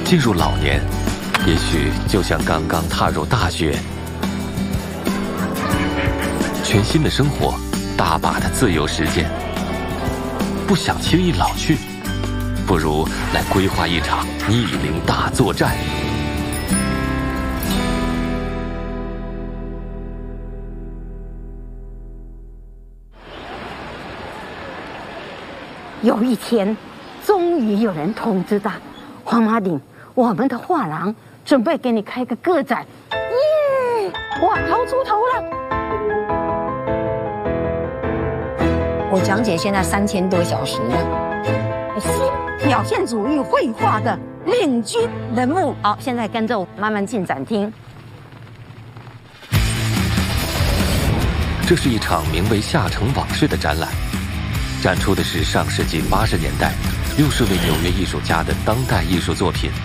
进入老年，也许就像刚刚踏入大学，全新的生活，大把的自由时间，不想轻易老去，不如来规划一场逆龄大作战。 有一天，终于有人通知他，黄马鼎，我们的画廊准备给你开个个展，耶！我逃出头了。 我讲解现在3000多小时了。 新表现主义绘画的领军人物。好，现在跟着我慢慢进展厅。 这是一场名为《下城往事》的展览。展出的是上世纪80年代60位纽约艺术家的当代艺术作品。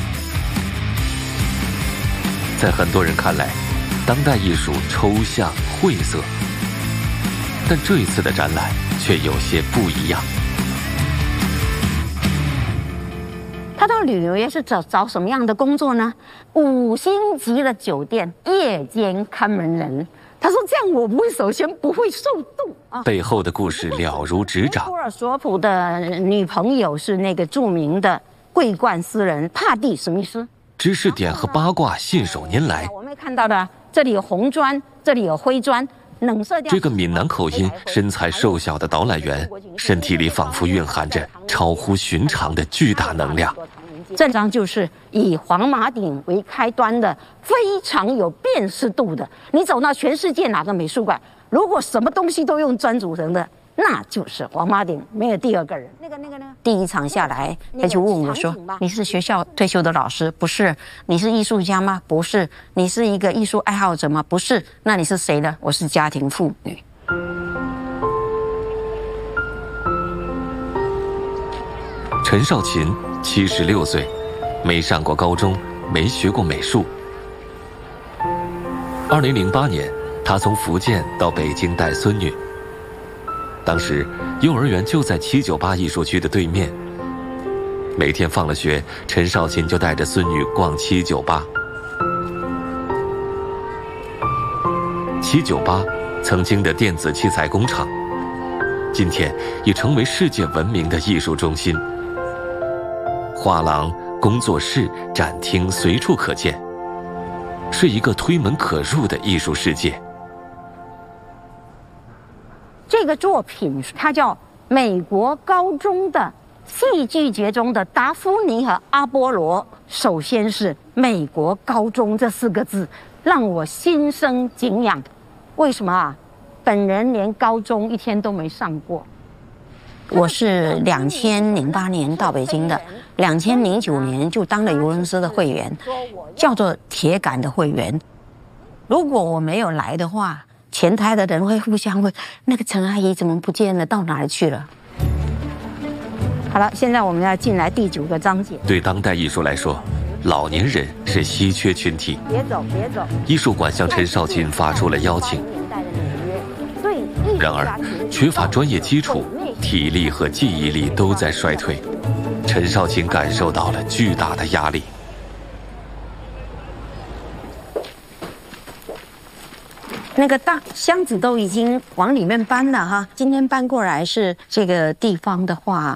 在很多人看来，当代艺术抽象晦涩，但这一次的展览却有些不一样。 他到纽约是找什么样的工作呢？5星级的酒店夜间看门人。他说：“这样我不会，首先不会受冻啊。” 背后的故事了如指掌。 托尔索普的女朋友是那个著名的桂冠诗人帕蒂·史密斯。 知识点和八卦信手拈来。 我们看到的，这里有红砖，这里有灰砖，冷色调。 这个闽南口音、身材瘦小的导览员，身体里仿佛蕴含着超乎寻常的巨大能量。 这张就是以黄马鼎为开端的，非常有辨识度的。你走到全世界哪个美术馆，如果什么东西都用砖组成的，那就是黄马鼎，没有第二个人。那个呢？ 第一场下来，他就问我说：“你是学校退休的老师？不是。你是艺术家吗？不是。你是一个艺术爱好者吗？不是。那你是谁呢？我是家庭妇女。” 陈少琴76岁，没上过高中，没学过美术。2008年，他从福建到北京带孙女。当时幼儿园就在798艺术区的对面。每天放了学，陈少琴就带着孙女逛798。798曾经的电子器材工厂，今天已成为世界闻名的艺术中心。画廊、工作室、展厅随处可见，是一个推门可入的艺术世界。 这个作品它叫美国高中的戏剧节中的达芙妮和阿波罗。首先是美国高中这4个字让我心生敬仰。为什么啊？本人连高中1天都没上过。 我是2008年到北京的，2009年就当了尤伦斯的会员，叫做铁杆的会员。如果我没有来的话，前台的人会互相问：那个陈阿姨怎么不见了？到哪里去了？ 好了，现在我们要进来第9个章节。 对当代艺术来说，老年人是稀缺群体。 别走。 艺术馆向陈少琴发出了邀请。然而，缺乏专业基础，体力和记忆力都在衰退，陈少琴感受到了巨大的压力。 那个大箱子都已经往里面搬了哈，今天搬过来是这个地方的话，